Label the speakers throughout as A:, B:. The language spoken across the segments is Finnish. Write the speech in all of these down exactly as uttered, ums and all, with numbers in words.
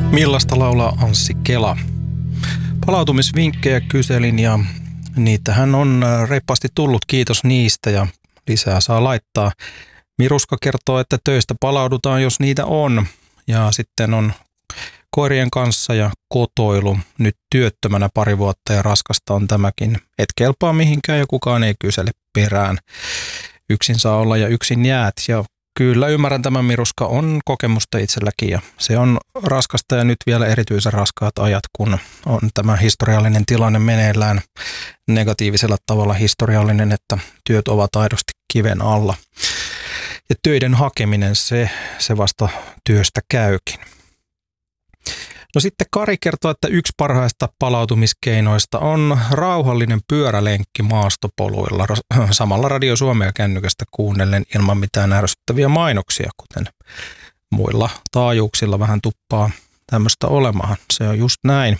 A: Millaista laulaa Anssi Kela? Palautumisvinkkejä kyselin ja niitähän on reippaasti tullut, kiitos niistä ja lisää saa laittaa. Miruska kertoo, että töistä palaudutaan, jos niitä on. Ja sitten on koirien kanssa ja kotoilu. Nyt työttömänä pari vuotta ja raskasta on tämäkin. Et kelpaa mihinkään ja kukaan ei kysele perään. Yksin saa olla ja yksin jäät. Ja kyllä ymmärrän tämän, Miruska, on kokemusta itselläkin ja se on raskasta ja nyt vielä erityisen raskaat ajat, kun on tämä historiallinen tilanne meneillään negatiivisella tavalla historiallinen, että työt ovat aidosti kiven alla. Ja töiden hakeminen, se, se vasta työstä käykin. No sitten Kari kertoo, että yksi parhaista palautumiskeinoista on rauhallinen pyörälenkki maastopoluilla, samalla Radio Suomea kännykästä kuunnellen ilman mitään ärsyttäviä mainoksia, kuten muilla taajuuksilla vähän tuppaa tämmöistä olemaan. Se on just näin.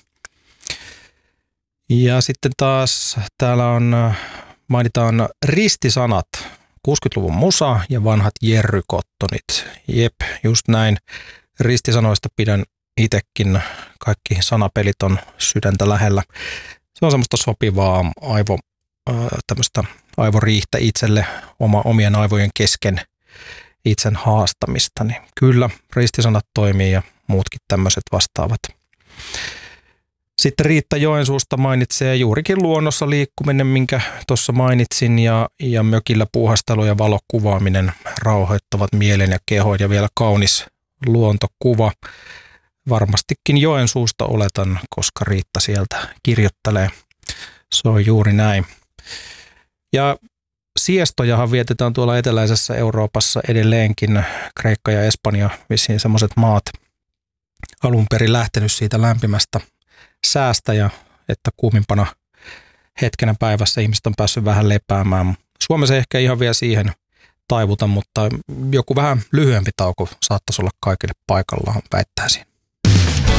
A: Ja sitten taas täällä on, mainitaan ristisanat, kuusikymmentäluvun musa ja vanhat Jerry Cottonit. Jep, just näin. Ristisanoista pidän itsekin, kaikki sanapelit on sydäntä lähellä. Se on semmoista sopivaa aivo, tämmöistä aivoriihtä itselle, oma, omien aivojen kesken itsen haastamista. Niin kyllä, ristisanat toimii ja muutkin tämmöiset vastaavat. Sitten Riitta Joensuusta mainitsee juurikin luonnossa liikkuminen, minkä tuossa mainitsin, ja, ja mökillä puuhastelu ja valokuvaaminen rauhoittavat mielen ja kehon ja vielä kaunis luontokuva. Varmastikin Joensuusta oletan, koska Riitta sieltä kirjoittelee. Se on juuri näin. Ja siestojahan vietetään tuolla eteläisessä Euroopassa edelleenkin. Kreikka ja Espanja, vissiin semmoiset maat, alun perin lähtenyt siitä lämpimästä säästä ja että kuumimpana hetkenä päivässä ihmiset on päässyt vähän lepäämään. Suomessa ehkä ihan vielä siihen taivuta, mutta joku vähän lyhyempi tauko saattaisi olla kaikille paikallaan, väittäisin.